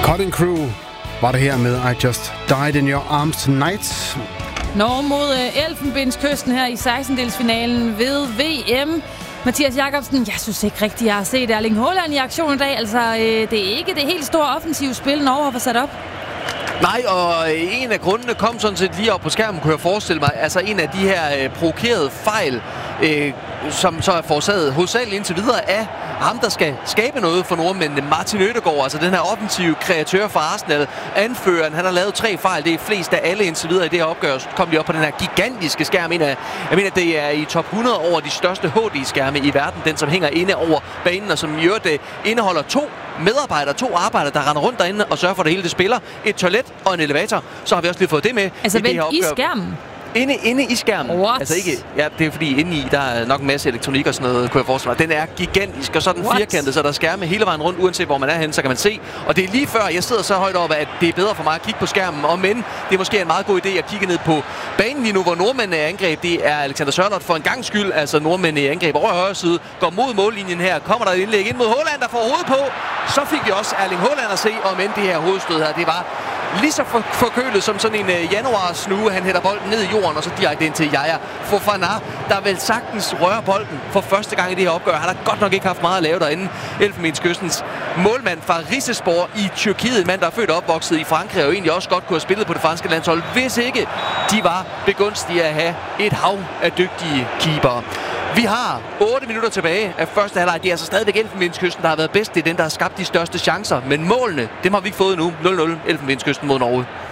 Cutting Crew var det her med I Just Died in Your Arms Tonight. Norge mod Elfenbenskysten her i 16-delsfinalen ved VM. Mathias Jakobsen, jeg synes ikke rigtigt, jeg har set Erling Haaland i aktion i dag. Altså, det er ikke det helt store offensive spil, Norge har fået sat op. Nej, og en af grundene kom sådan set lige op på skærmen, kunne jeg forestille mig. Altså en af de her provokerede fejl, som så er forårsaget hovedsageligt indtil videre af ham, der skal skabe noget for nordmændene, Martin Ødegaard, altså den her offensive kreatør fra Arsenal, anføreren. Han har lavet 3 fejl, det er flest af alle indtil videre i det her opgør. Så kom de op på den her gigantiske skærm. Jeg mener, det er i top 100 over de største HD-skærme i verden, den som hænger inde over banen, og som i øvrigt indeholder 2 medarbejdere, 2 arbejdere, der render rundt derinde og sørger for, at det hele det spiller. Et toilet og en elevator. Så har vi også lige fået det med. Altså i det her opgør. I skærmen? Inde i skærmen. What? Altså ikke, ja, det er fordi inde i, der er nok en masse elektronik og sådan noget, kunne jeg forestille mig. Den er gigantisk, og så er den firkantet, så der er skærme hele vejen rundt, uanset hvor man er henne, så kan man se. Og det er lige før, jeg sidder så højt oppe, at det er bedre for mig at kigge på skærmen. Og men det er måske en meget god idé at kigge ned på banen lige nu, hvor nordmændene er angreb. Det er Alexander Sørloth for en gang skyld, altså nordmændene i angreb over højre side, går mod mållinjen her. Kommer der et indlæg ind mod Haaland, der får hovedet på. Så fik vi også Erling Haaland at se, og men det her hovedstød her, det var lige så forkølet som sådan en januarsnue. Han hætter bolden ned i jorden, og så direkte ind til Yaya Fofana, der vel sagtens rører bolden for første gang i det her opgør. Han har godt nok ikke haft meget at lave derinde. Elfenbenskystens målmand fra Rizespor i Tyrkiet, en mand, der er født og opvokset i Frankrig, og egentlig også godt kunne have spillet på det franske landshold, hvis ikke de var begunstige at have et hav af dygtige keepere. Vi har 8 minutter tilbage af første halvleg. Det er altså stadigvæk Elfenbenskysten, der har været bedst. Det er den, der har skabt de største chancer. Men målene, dem har vi ikke fået nu. 0-0 Elfenbenskysten mod Norge.